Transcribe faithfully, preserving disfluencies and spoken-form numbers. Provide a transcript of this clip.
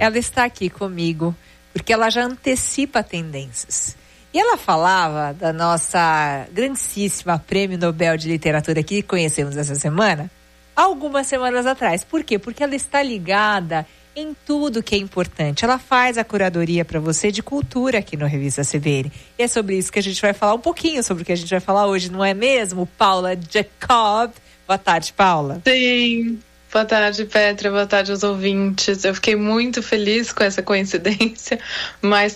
ela está aqui comigo, porque ela já antecipa tendências. E ela falava da nossa grandíssima Prêmio Nobel de Literatura que conhecemos essa semana, algumas semanas atrás. Por quê? Porque ela está ligada em tudo que é importante. Ela faz a curadoria para você de cultura aqui no Revista C B N. E é sobre isso que a gente vai falar um pouquinho, sobre o que a gente vai falar hoje, não é mesmo? Paula Jacob. Boa tarde, Paula. Sim. Boa tarde, Petra. Boa tarde aos ouvintes. Eu fiquei muito feliz com essa coincidência, mas